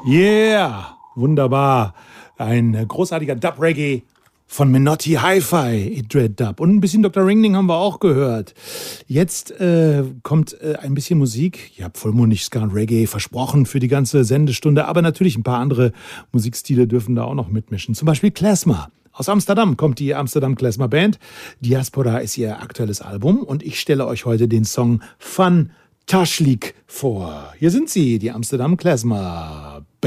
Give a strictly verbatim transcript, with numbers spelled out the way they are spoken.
Yeah, wunderbar. Ein großartiger Dub-Reggae von Menotti Hi-Fi, Idred Dub. Und ein bisschen Doktor Ringling haben wir auch gehört. Jetzt äh, kommt äh, ein bisschen Musik. Ich habe vollmundig Ska und Reggae versprochen für die ganze Sendestunde. Aber natürlich ein paar andere Musikstile dürfen da auch noch mitmischen. Zum Beispiel Klezmer. Aus Amsterdam kommt die Amsterdam Klezmer Band. Diaspora ist ihr aktuelles Album. Und ich stelle euch heute den Song Van Tashlik vor. Hier sind sie, die Amsterdam Klezmer Band.